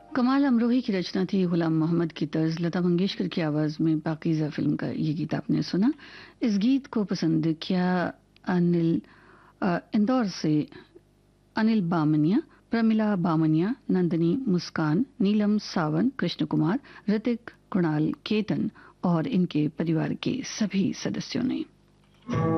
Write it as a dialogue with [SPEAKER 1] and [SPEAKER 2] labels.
[SPEAKER 1] कमाल अमरोही की रचना थी, गुलाम मोहम्मद की तर्ज, लता मंगेशकर की आवाज में पाकीज़ा फिल्म का ये गीत आपने सुना। इस गीत को पसंद किया अनिल इंदौर से अनिल बामनिया, प्रमिला बामनिया, नंदनी मुस्कान, नीलम सावन, कृष्ण कुमार, ऋतिक, कुणाल, केतन और इनके परिवार के सभी सदस्यों ने।